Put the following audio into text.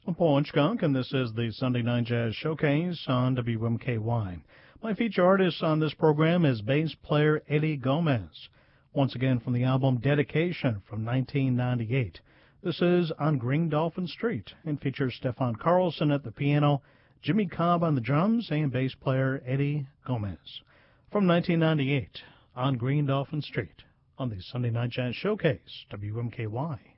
I'm Paul Inchgunk, and this is the Sunday Night Jazz Showcase on WMKY. My feature artist on this program is bass player Eddie Gomez, once again from the album Dedication from 1998. This is On Green Dolphin Street and features Stefan Carlson at the piano, Jimmy Cobb on the drums, and bass player Eddie Gomez. From 1998, On Green Dolphin Street on the Sunday Night Jazz Showcase, WMKY.